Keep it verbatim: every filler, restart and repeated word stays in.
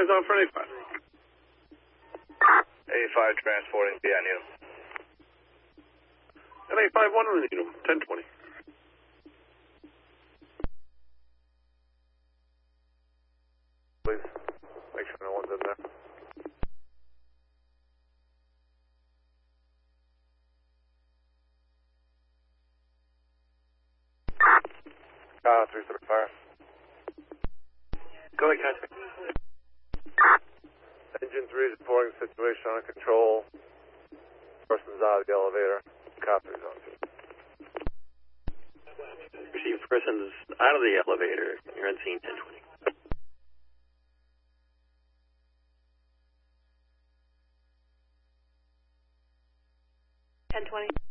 on for eighty-five. eighty-five transporting beyond you. And eighty-five one on the Needham, ten twenty. Please make sure no one's in there. Uh, three thirty-five. Go ahead, Catch. Engine three is reporting the situation under control. Person's out of the elevator. Copy zone two. Receive persons out of the elevator. You're on scene ten twenty. ten twenty.